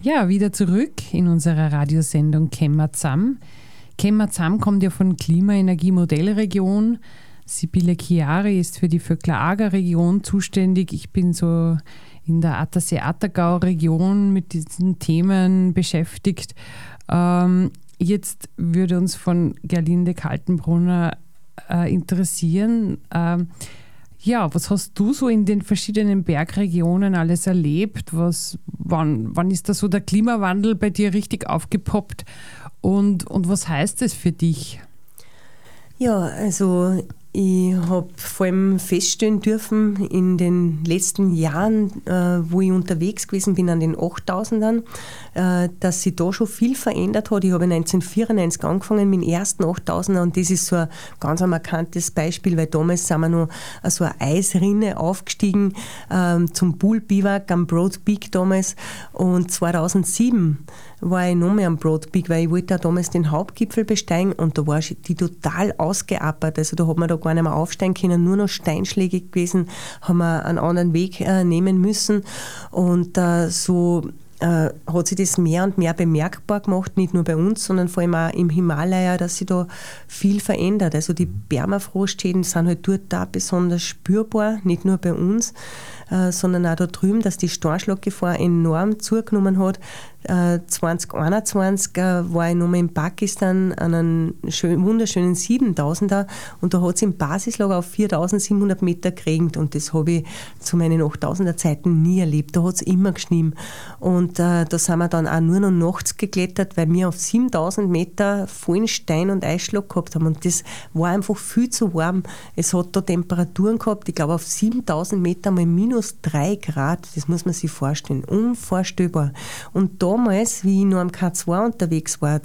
Ja, wieder zurück in unserer Radiosendung Kämmen wir zusammen. Kämmen wir zusammen kommt ja von Klimaenergie-Modellregion. Sibylle Chiari ist für die Vöckler-Ager-Region zuständig. Ich bin so in der Attersee-Attergau-Region mit diesen Themen beschäftigt. Jetzt würde uns von Gerlinde Kaltenbrunner interessieren. Was hast du so in den verschiedenen Bergregionen alles erlebt? Wann ist da so der Klimawandel bei dir richtig aufgepoppt? Und was heißt das für dich? Ja, also ich habe vor allem feststellen dürfen in den letzten Jahren, wo ich unterwegs gewesen bin an den 8000ern, dass sich da schon viel verändert hat. Ich habe 1994 angefangen mit dem ersten 8000er und das ist so ein ganz markantes Beispiel, weil damals sind wir noch so eine Eisrinne aufgestiegen zum Bullbiwak am Broad Peak damals und 2007 war ich noch mehr am Broad Peak, weil ich wollte auch damals den Hauptgipfel besteigen und da war die total ausgeappert. Also da hat man da gar nicht mehr aufsteigen können, nur noch steinschlägig gewesen, haben wir einen anderen Weg nehmen müssen und so hat sich das mehr und mehr bemerkbar gemacht, nicht nur bei uns, sondern vor allem auch im Himalaya, dass sich da viel verändert. Also die Permafrostschäden sind halt dort da besonders spürbar, nicht nur bei uns, sondern auch da drüben, dass die Steinschlaggefahr enorm zugenommen hat. 2021 war ich nochmal in Pakistan an einem wunderschönen 7000er und da hat es im Basislager auf 4700 Meter geregnet und das habe ich zu meinen 8000er Zeiten nie erlebt. Da hat es immer geschnien und da sind wir dann auch nur noch nachts geklettert, weil wir auf 7000 Meter vollen Stein- und Eisschlag gehabt haben und das war einfach viel zu warm. Es hat da Temperaturen gehabt, ich glaube auf 7000 Meter mal -3 Grad, das muss man sich vorstellen, unvorstellbar. Und damals, wie ich noch am K2 unterwegs war,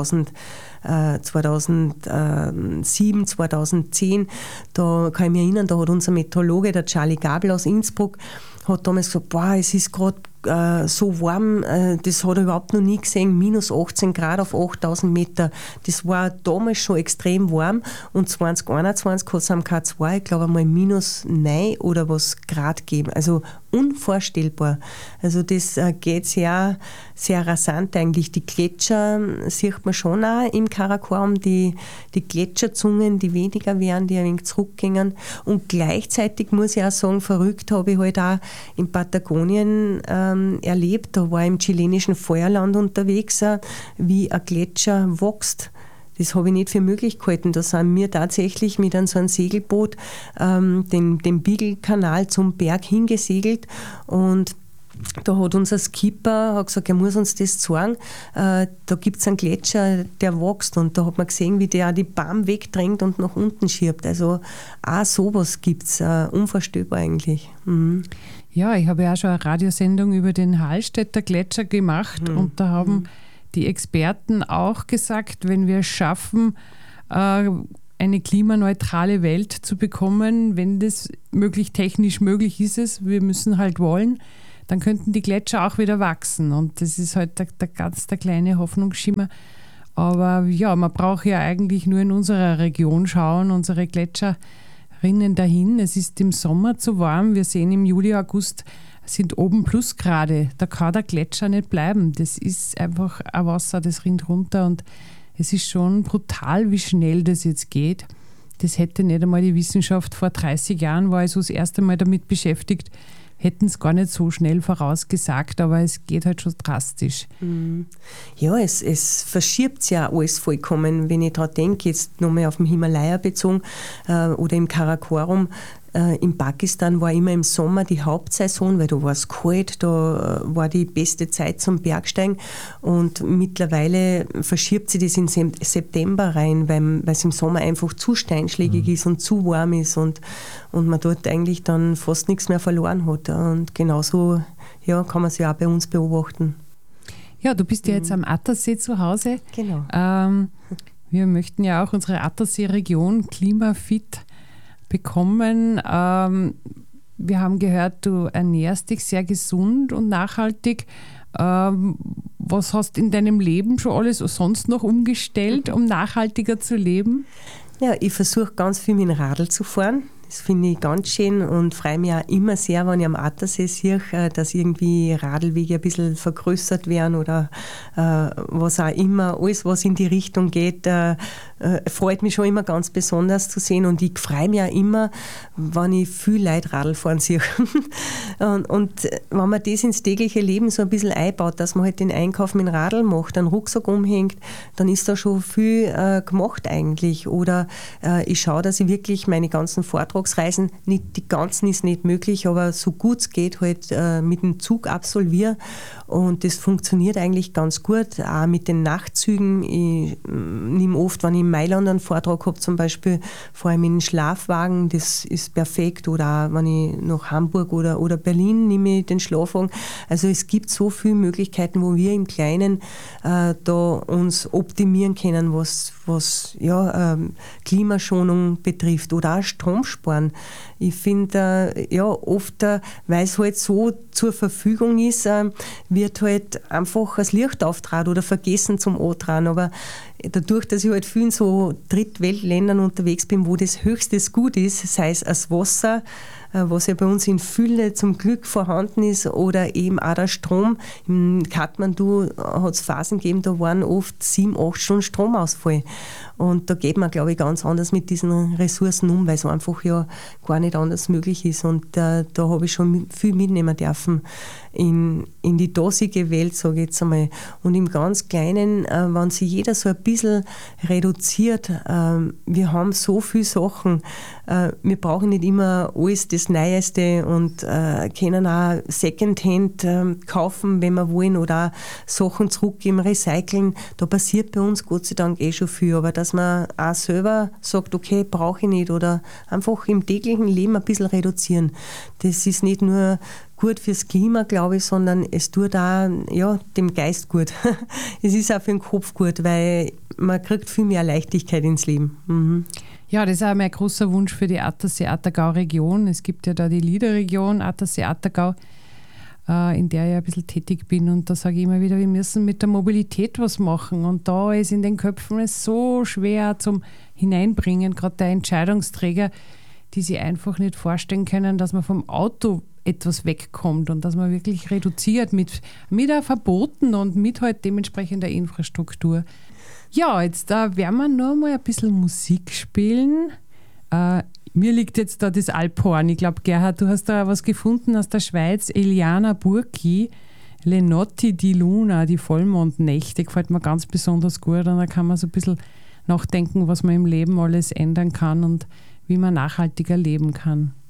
2007, 2010, da kann ich mich erinnern, da hat unser Meteorologe, der Charlie Gabel aus Innsbruck, hat damals gesagt, es ist gerade so warm, das hat er überhaupt noch nie gesehen, -18 Grad auf 8000 Meter. Das war damals schon extrem warm und 2021 hat es am K2, ich glaube einmal -9 oder was Grad gegeben. Also unvorstellbar. Also das geht sehr, sehr rasant eigentlich. Die Gletscher sieht man schon auch im Karakoram, die Gletscherzungen, die weniger werden, die ein wenig zurückgehen. Und gleichzeitig muss ich auch sagen, verrückt habe ich halt auch in Patagonien erlebt. Da war ich im chilenischen Feuerland unterwegs, wie ein Gletscher wächst. Das habe ich nicht für möglich gehalten. Da sind wir tatsächlich mit so einem Segelboot den Beagle-Kanal zum Berg hingesegelt und da hat unser Skipper gesagt, er muss uns das zeigen. Da gibt es einen Gletscher, der wächst und da hat man gesehen, wie der die Baum wegdrängt und nach unten schiebt. Also auch sowas gibt es, unvorstellbar eigentlich. Mhm. Ja, ich habe ja auch schon eine Radiosendung über den Hallstätter Gletscher gemacht und da haben die Experten auch gesagt, wenn wir es schaffen, eine klimaneutrale Welt zu bekommen, wenn das technisch möglich ist es, wir müssen halt wollen, dann könnten die Gletscher auch wieder wachsen und das ist halt der kleine Hoffnungsschimmer. Aber ja, man braucht ja eigentlich nur in unserer Region schauen, unsere Gletscher rinnen dahin. Es ist im Sommer zu warm. Wir sehen im Juli, August sind oben Plusgrade. Da kann der Gletscher nicht bleiben. Das ist einfach ein Wasser, das rinnt runter und es ist schon brutal, wie schnell das jetzt geht. Das hätte nicht einmal die Wissenschaft vor 30 Jahren, war ich so das erste Mal damit beschäftigt, hätten es gar nicht so schnell vorausgesagt, aber es geht halt schon drastisch. Ja, es verschiebt sich ja alles vollkommen. Wenn ich daran denke, jetzt nochmal auf dem Himalaya bezogen oder im Karakoram, in Pakistan war immer im Sommer die Hauptsaison, weil da war es kalt, da war die beste Zeit zum Bergsteigen und mittlerweile verschiebt sich das in September rein, weil es im Sommer einfach zu steinschlägig ist und zu warm ist und man dort eigentlich dann fast nichts mehr verloren hat. Und genauso kann man es ja auch bei uns beobachten. Ja, du bist ja jetzt am Attersee zu Hause. Genau. Wir möchten ja auch unsere Attersee-Region klimafit bekommen. Wir haben gehört, du ernährst dich sehr gesund und nachhaltig. Was hast du in deinem Leben schon alles sonst noch umgestellt, um nachhaltiger zu leben? Ja, ich versuche ganz viel mit dem Radl zu fahren. Das finde ich ganz schön und freue mich auch immer sehr, wenn ich am Attersee sehe, dass irgendwie Radlwege ein bisschen vergrößert werden oder was auch immer. Alles, was in die Richtung geht, freut mich schon immer ganz besonders zu sehen und ich freue mich auch immer, wenn ich viel Leute Radl fahren sehe. und wenn man das ins tägliche Leben so ein bisschen einbaut, dass man halt den Einkauf mit dem Radl macht, einen Rucksack umhängt, dann ist da schon viel gemacht eigentlich. Oder ich schaue, dass ich wirklich meine ganzen Vortragsreisen, nicht die ganzen ist nicht möglich, aber so gut es geht, halt mit dem Zug absolviere. Und das funktioniert eigentlich ganz gut, auch mit den Nachtzügen. Ich nehme oft, wenn ich in Mailand einen Vortrag habe, zum Beispiel, fahre ich mit dem Schlafwagen, das ist perfekt. Oder auch, wenn ich nach Hamburg oder Berlin nehme ich den Schlafwagen. Also es gibt so viele Möglichkeiten, wo wir im Kleinen da uns optimieren können, was Klimaschonung betrifft oder auch Stromsparen. Ich finde, oft, weil es halt so zur Verfügung ist, wird halt einfach das Licht auftrat oder vergessen zum Antragen. Aber dadurch, dass ich halt viel in so Drittweltländern unterwegs bin, wo das höchstes Gut ist, sei es das Wasser, was ja bei uns in Fülle zum Glück vorhanden ist, oder eben auch der Strom. In Kathmandu hat es Phasen gegeben, da waren oft 7-8 Stunden Stromausfall. Und da geht man, glaube ich, ganz anders mit diesen Ressourcen um, weil es einfach ja gar nicht anders möglich ist. Und da habe ich schon viel mitnehmen dürfen in die dosige Welt, sage ich jetzt einmal. Und im ganz Kleinen, wenn sich jeder so ein bisschen reduziert, wir haben so viele Sachen, wir brauchen nicht immer alles das Neueste und können auch Secondhand kaufen, wenn wir wollen, oder auch Sachen zurückgeben, recyceln. Da passiert bei uns Gott sei Dank schon viel, aber dass man auch selber sagt, okay, brauche ich nicht, oder einfach im täglichen Leben ein bisschen reduzieren. Das ist nicht nur gut fürs Klima, glaube ich, sondern es tut auch dem Geist gut. Es ist auch für den Kopf gut, weil man kriegt viel mehr Leichtigkeit ins Leben. Mhm. Ja, das ist auch mein großer Wunsch für die Attersee-Attergau-Region. Es gibt ja da die LIDA-Region, Attersee-Attergau, in der ich ein bisschen tätig bin. Und da sage ich immer wieder, wir müssen mit der Mobilität was machen. Und da ist in den Köpfen es so schwer zum Hineinbringen, gerade der Entscheidungsträger, die sich einfach nicht vorstellen können, dass man vom Auto etwas wegkommt und dass man wirklich reduziert mit auch Verboten und mit halt dementsprechender Infrastruktur. Ja, jetzt werden wir nur mal ein bisschen Musik spielen. Mir liegt jetzt da das Alphorn. Ich glaube, Gerhard, du hast da was gefunden aus der Schweiz. Eliana Burki, Le Notti di Luna, die Vollmondnächte, gefällt mir ganz besonders gut. Und da kann man so ein bisschen nachdenken, was man im Leben alles ändern kann und wie man nachhaltiger leben kann.